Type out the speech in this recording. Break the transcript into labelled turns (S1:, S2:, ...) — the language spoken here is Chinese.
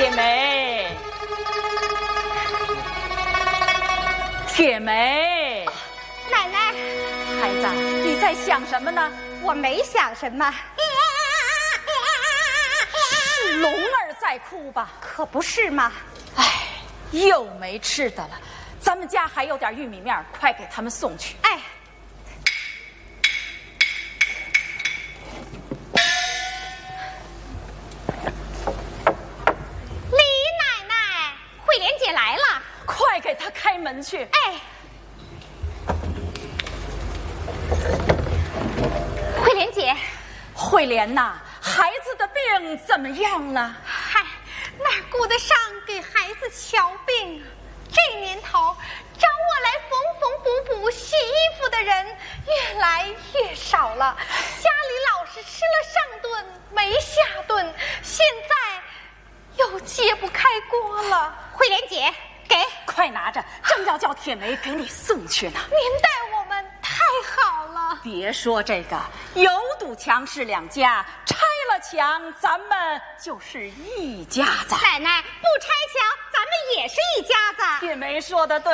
S1: 铁梅，铁梅，
S2: 奶奶，
S1: 孩子，你在想什么呢？
S2: 我没想什么。
S1: 是龙儿在哭吧？
S2: 可不是嘛。
S1: 哎，又没吃的了。咱们家还有点玉米面，快给他们送去。
S2: 哎，李奶奶，慧莲姐来了，
S1: 快给她开门去。
S2: 哎，慧莲姐，
S1: 慧莲呐，孩子的病怎么样了？
S2: 嗨，哪顾得上给孩子瞧病啊？这年头找我来缝缝补补洗衣服的人越来越少了，家里老是吃了上顿没下顿，现在又揭不开锅了。慧莲姐，给，
S1: 快拿着，正要叫铁梅给你送去呢。
S2: 您待我们太好了。
S1: 别说这个，有堵墙是两家，拆了墙咱们就是一家子。
S2: 奶奶，不拆墙咱们也是一家子。
S1: 铁梅说的对。